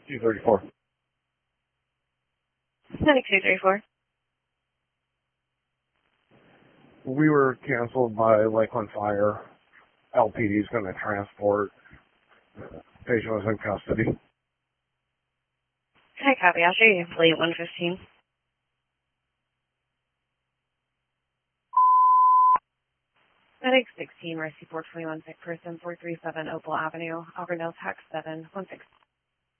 234. Medic 234. We were canceled by Lakeland Fire. LPD is going to transport. Patient was in custody. Hi, copy. I'll show you. Late 115. Medic 16, Rescue 421, sick person, 437 Opal Avenue, Auburn Hills, Hack 7, 16.